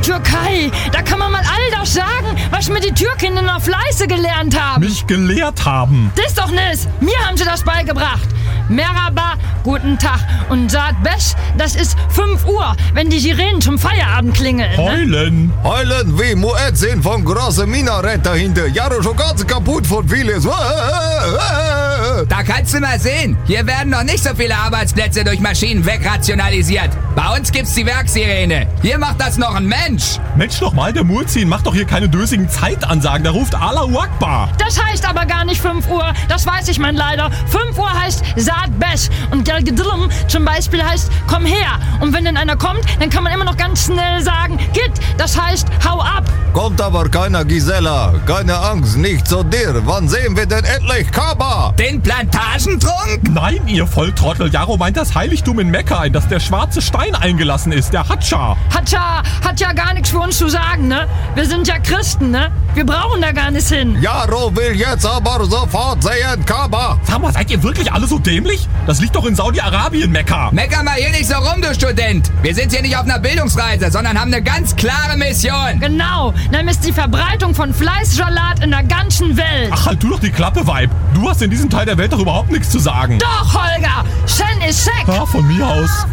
der Türkei. Da kann man mal all das sagen, was mir die Türkinder noch Fleiße gelernt haben. Mich gelehrt haben. Das doch nicht. Mir haben sie das beigebracht. Merhaba, guten Tag. Und Saat Besch, das ist 5 Uhr, wenn die Sirenen zum Feierabend klingeln. Heulen. Heulen wie Muezzin vom großen Minarett dahinter. Ja, schon ganz kaputt von vieles. Da kannst du mal sehen. Hier werden noch nicht so viele Arbeitsplätze durch Maschinen wegrationalisiert. Bei uns gibt's die Werksirene. Hier macht das noch ein Mensch. Mensch, nochmal, der Muezzin macht doch hier keine dösigen Zeitansagen. Der ruft Allahu Akbar. Das heißt aber gar nicht 5 Uhr. Das weiß ich, mein Leider. 5 Uhr heißt Saat Besch. Und Gelgedillum zum Beispiel heißt komm her. Und wenn dann einer kommt, dann kann man immer noch ganz schnell sagen Git. Das heißt hau ab. Kommt aber keiner, Gisela. Keine Angst, nicht zu dir. Wann sehen wir denn endlich Kaaba? Den Plantagentrunk? Nein, ihr Volltrottel. Jaro meint das Heiligtum in Mekka, in das der schwarze Stein eingelassen ist, der Hatscha. Hatscha hat ja gar nichts für uns zu sagen, ne? Wir sind ja Christen, ne? Wir brauchen da gar nichts hin. Jaro will jetzt aber sofort sehen Kaaba. Sag mal, seid ihr wirklich alle so dämlich? Das liegt doch in Saudi-Arabien, Mekka. Mecker mal hier nicht so rum, du Student. Wir sind hier nicht auf einer Bildungsreise, sondern haben eine ganz klare Mission. Genau, nämlich die Verbreitung von Fleischsalat in der ganzen Welt. Ach, halt du doch die Klappe, Weib. Du hast in diesem Teil der Welt doch überhaupt nichts zu sagen. Doch, Holger, Shen ist Scheck. Ja, von mir aus.